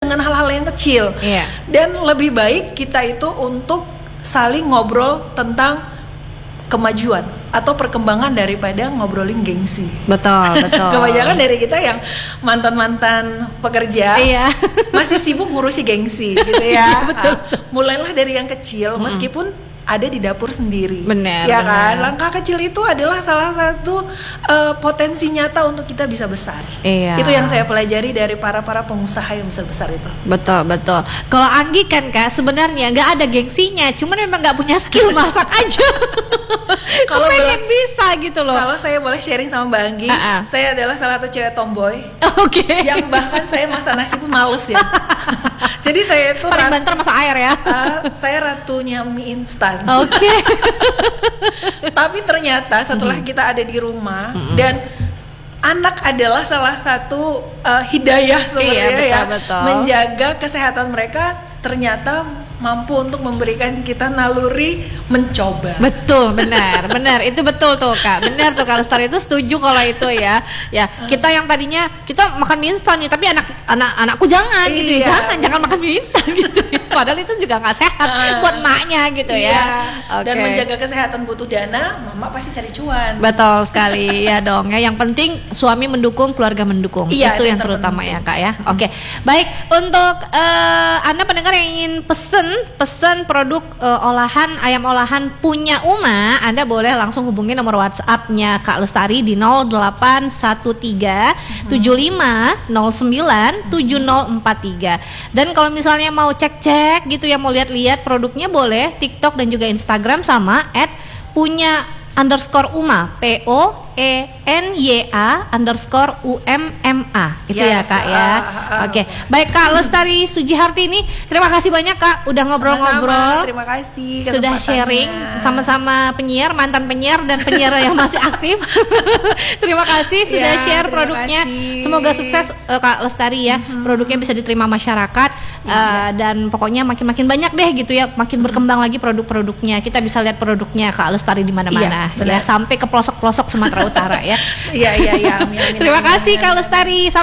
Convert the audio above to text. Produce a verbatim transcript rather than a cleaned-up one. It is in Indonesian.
dengan hal-hal yang kecil. Iya. Dan lebih baik kita itu untuk saling ngobrol tentang kemajuan atau perkembangan daripada ngobrolin gengsi. Betul, betul. Kebanyakan dari kita yang mantan-mantan pekerja Iya. masih sibuk ngurusi gengsi gitu ya. Betul, Ah, mulailah dari yang kecil, Mm-mm. meskipun ada di dapur sendiri. Benar, ya kan? benar. Langkah kecil itu adalah salah satu uh, potensi nyata untuk kita bisa besar. Iya. Itu yang saya pelajari dari para-para pengusaha yang besar-besar itu. Betul, betul. Kalau Anggi kan Kak sebenarnya nggak ada gengsinya, cuman memang nggak punya skill masak aja. Kalau Kalau pengen boleh- bisa gitu loh. Kalau saya boleh sharing sama Mbak Anggi, Ah-ah. saya adalah salah satu cewek tomboy Oke. yang bahkan saya masak nasi pun males ya. Jadi saya itu Paling rat- banter masak air ya. uh, saya ratunya mie instan. Oke. Tapi ternyata setelah Mm-hmm. kita ada di rumah dan anak adalah salah satu uh, hidayah sebenarnya Iya, betul, ya, betul. menjaga kesehatan mereka, ternyata mampu untuk memberikan kita naluri mencoba. Betul, benar, benar. Itu betul tuh Kak. Benar tuh Kak Lestari itu setuju kalau itu ya. Ya, kita yang tadinya kita makan mie instan nih, tapi anak anak anakku jangan gitu ya. Iya. Jangan, jangan makan mie instan gitu. Padahal itu juga nggak sehat buat maknya gitu Iya. ya. Dan Oke. menjaga kesehatan butuh dana, mama pasti cari cuan. Betul sekali ya dong ya. Yang penting suami mendukung, keluarga mendukung. Iya, itu yang yang terutama terpenting. ya Kak ya. Oke, baik untuk eh, Anda pendengar yang ingin pesen pesen produk eh, olahan ayam olahan punya Uma, Anda boleh langsung hubungi nomor WhatsApp-nya Kak Lestari di nol delapan satu tiga tujuh lima nol sembilan tujuh nol empat tiga. Dan kalau misalnya mau cek-cek gitu ya, mau lihat-lihat produknya, boleh TikTok dan juga Instagram sama at punya underscore Uma, P O E N Y A underscore U M M A. Itu ya Yes, Kak ya. ah, ah, ah. Oke, baik Kak Lestari Sujiharti ini, terima kasih banyak Kak udah ngobrol-ngobrol. Sama-sama, terima kasih Sudah kesempatannya. sharing sama-sama penyiar, mantan penyiar dan penyiar yang masih aktif. Terima kasih sudah Ya, share terima produknya. kasih. Semoga sukses eh, Kak Lestari ya. Produknya bisa diterima masyarakat eh, dan pokoknya makin-makin banyak deh gitu ya, makin berkembang lagi produk-produknya. Kita bisa lihat produknya Kak Lestari di mana-mana Iya, benar. ya, sampai ke pelosok-pelosok Sumatera Utara ya. Iya, iya, iya. Amin, amin, Terima amin, kasih amin, Kak amin. Lestari.